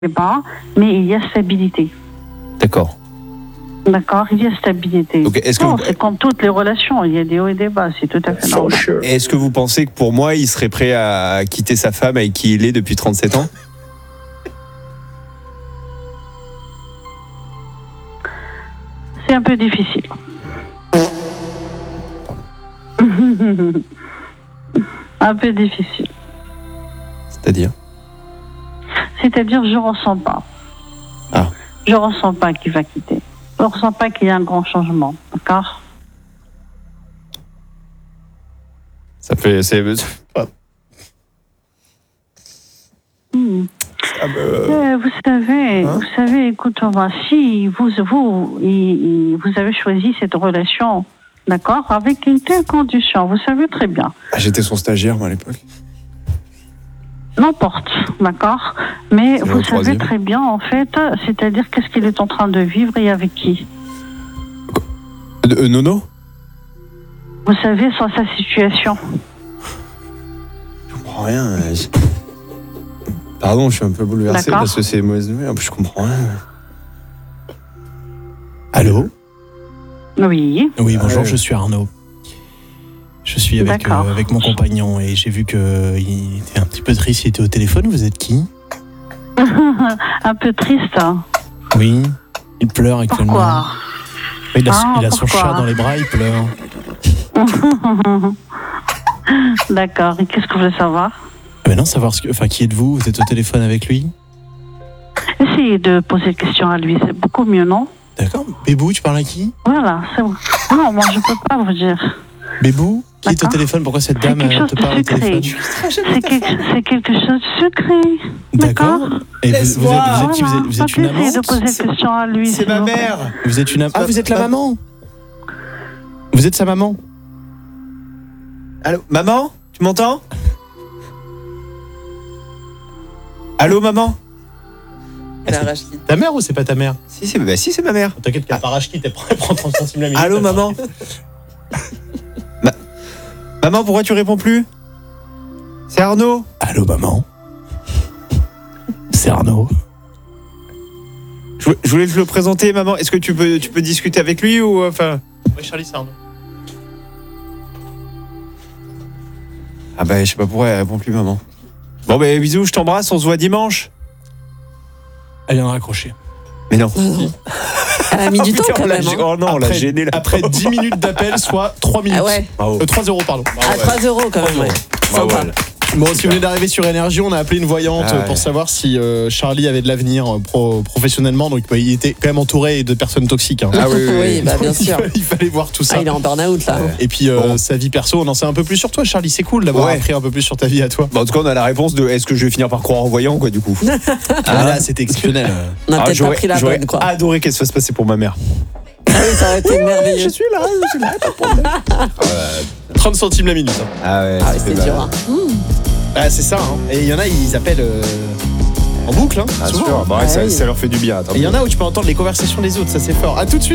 bas, mais il y a stabilité. D'accord. D'accord, il y a stabilité. Donc, est-ce que Non, vous... c'est comme toutes les relations, il y a des hauts et des bas, c'est tout à fait normal. Est-ce que vous pensez que pour moi, il serait prêt à quitter sa femme avec qui il est depuis 37 ans? C'est un peu difficile. Un peu difficile. C'est-à-dire? C'est-à-dire, je ressens pas. Ah. Je ressens pas qu'il va quitter. Je ressens pas qu'il y a un grand changement. D'accord? Ça fait... Vous savez, écoute-moi, si vous avez choisi cette relation, d'accord, avec une telle condition, vous savez très bien. Ah, j'étais son stagiaire, moi, à l'époque. N'importe, d'accord, mais C'est vous le savez troisième. très bien, en fait, c'est-à-dire qu'est-ce qu'il est en train de vivre et avec qui. Nono? Vous savez, sans sa situation. Je comprends rien. Pardon, je suis un peu bouleversé D'accord. parce que c'est mauvaise nouvelle. En plus, je comprends rien. Allô? Oui, Oui, bonjour, Ouais. je suis Arnaud. Je suis avec, D'accord. avec mon compagnon et j'ai vu qu'il était un petit peu triste, il était au téléphone. Vous êtes qui? un peu triste. Hein. Oui, il pleure actuellement. Pourquoi? Il a son pourquoi chat dans les bras, il pleure. D'accord, et qu'est-ce que vous voulez savoir? Mais non, savoir qui êtes-vous? Vous êtes au téléphone avec lui? Essayez de poser des questions à lui, c'est beaucoup mieux, non? D'accord. Bébou, tu parles à qui? Voilà, c'est bon. Non, moi je peux pas vous dire. Bébou? Qui est au D'accord. téléphone? Pourquoi cette C'est dame quelque chose te de parle au secret. téléphone? C'est quelque chose de secret. D'accord. Et vous êtes qui? Vous êtes une Essayez amante? de poser des questions à lui. C'est s'il ma vous plaît. mère. Vous êtes une amante? Ah, vous êtes la maman? Vous êtes sa maman? Allô, maman? Tu m'entends? Allô, maman? Elle a arraché. Ta mère ou c'est pas ta mère? Si, c'est ma mère. T'inquiète qu'elle part acheter, elle prend 30 centimes la minute. Allô, maman? Maman, pourquoi tu réponds plus? C'est Arnaud. Allô, maman? C'est Arnaud. Je voulais te le présenter, maman. Est-ce que tu peux discuter avec lui ou enfin? Oui, Charlie, c'est Arnaud. Ah bah, je sais pas pourquoi elle répond plus, maman. Bon, bah, bisous, je t'embrasse, on se voit dimanche. Elle vient de raccrocher. Mais non. Elle a mis du temps Putain, quand on l'a même. gê- Hein. Oh non, on l'a gêné là. Après 10 minutes d'appel, soit 3 minutes. Ah ouais. Bravo. 3 euros, pardon. À 3 € quand même, ouais. Bravo, Sympa. elle. Bon, si vous venez d'arriver sur Énergie, on a appelé une voyante Ah ouais. pour savoir si Charlie avait de l'avenir professionnellement. Donc, bah, il était quand même entouré de personnes toxiques. Hein. Ah oui, Oui, bah bien sûr. Il fallait voir tout ça. Ah, il est en burn-out là. Et puis, Bon. sa vie perso, on en sait un peu plus sur toi, Charlie. C'est cool d'avoir Ouais. appris un peu plus sur ta vie à toi. Bah, en tout cas, on a la réponse de est-ce que je vais finir par croire en voyant, quoi, du coup. Ah, là, c'était exceptionnel. On a Ah, peut-être pas j'aurais pris la j'aurais bonne, quoi. adoré qu'elle se fasse passer pour ma mère. Ah oui, ça aurait été merveilleux. suis là. 30 centimes la minute. Hein. Ah ouais, Ah oui, c'est dur. Hein. Ah, c'est ça. Hein. Et il y en a, ils appellent en boucle. Hein, Ah, souvent. sûr. Bah, ouais, Ah oui. ça leur fait du bien. Attends. Et il y en a où tu peux entendre les conversations des autres. Ça, c'est fort. À tout de suite.